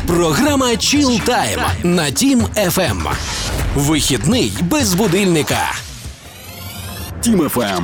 Програма Chill Time на Тім FM. Вихідний без будильника. Тім FM.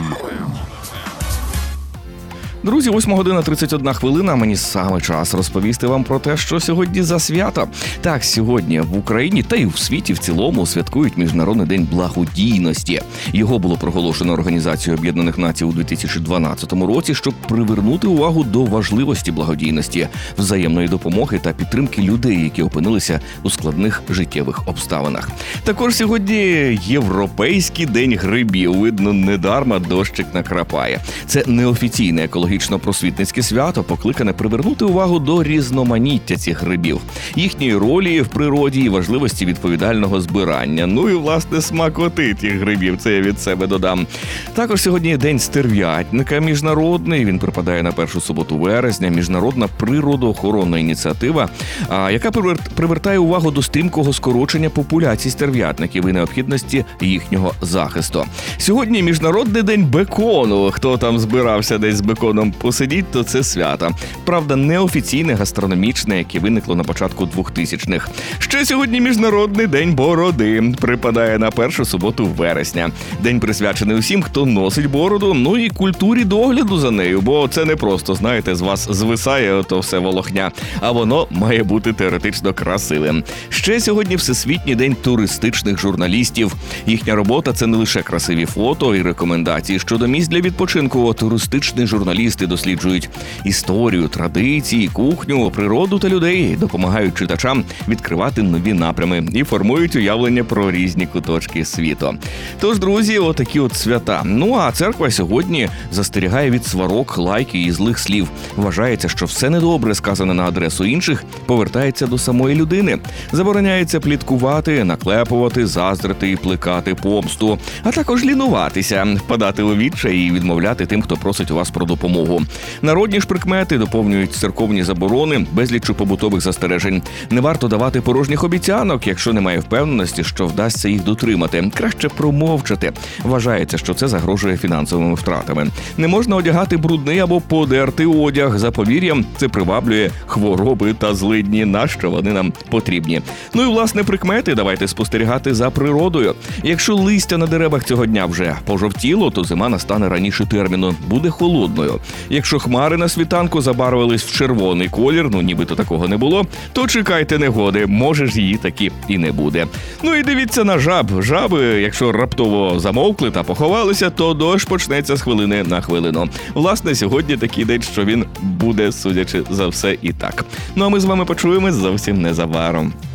Друзі, 8 година 31 хвилина. Мені саме час розповісти вам про те, що сьогодні за свято. Так, сьогодні в Україні та й у світі в цілому святкують Міжнародний день благодійності. Його було проголошено Організацією Об'єднаних Націй у 2012 році, щоб привернути увагу до важливості благодійності, взаємної допомоги та підтримки людей, які опинилися у складних життєвих обставинах. Також сьогодні Європейський день грибів. Видно, недарма дощик накрапає. Це неофіційне екологічно-просвітницьке свято, покликане привернути увагу до різноманіття цих грибів, їхньої ролі в природі і важливості відповідального збирання. Ну і, власне, смакоти тих грибів, це я від себе додам. Також сьогодні день стерв'ятника міжнародний, він припадає на першу суботу вересня, міжнародна природоохоронна ініціатива, яка привертає увагу до стрімкого скорочення популяцій стерв'ятників і необхідності їхнього захисту. Сьогодні Міжнародний день бекону. Хто там збирався десь з беконом посидіть, то це свято. Правда, неофіційне, гастрономічне, яке виникло на початку 2000-х. Ще сьогодні Міжнародний день бороди. Припадає на першу суботу вересня. День присвячений усім, хто носить бороду, ну і культурі догляду за нею, бо це не просто, знаєте, з вас звисає ото все волохня, а воно має бути теоретично красивим. Ще сьогодні Всесвітній день туристичних журналістів. Їхня робота – це не лише красиві фото і рекомендації щодо місць для відпочинку. Туристичні журналісти досліджують історію, традиції, кухню, природу та людей, допомагають читачам відкривати нові напрями і формують уявлення про різні куточки світу. Тож, друзі, отакі от свята. Ну а церква сьогодні застерігає від сварок, лайків і злих слів. Вважається, що все недобре, сказане на адресу інших, повертається до самої людини. Забороняється пліткувати, наклепувати, заздрити і плекати помсту, а також лінуватися, впадати у відчай і відмовляти тим, хто просить у вас про допомогу. Народні ж прикмети доповнюють церковні заборони безліччю побутових застережень. Не варто давати порожніх обіцянок, якщо немає впевненості, що вдасться їх дотримати. Краще промовчати. Вважається, що це загрожує фінансовими втратами. Не можна одягати брудний або подертий одяг. За повір'ям, це приваблює хвороби та злидні, нащо вони нам потрібні. Ну і, власне, прикмети давайте спостерігати за природою. Якщо листя на деревах цього дня вже пожовтіло, то зима настане раніше терміну, буде холодною. Якщо хмари на світанку забарвились в червоний колір, ну нібито такого не було, то чекайте негоди, може ж її таки і не буде. Ну і дивіться на жаб. Жаби, якщо раптово замовкли та поховалися, то дощ почнеться з хвилини на хвилину. Власне, сьогодні такий день, що він буде, судячи за все, і так. Ну а ми з вами почуємось зовсім незабаром.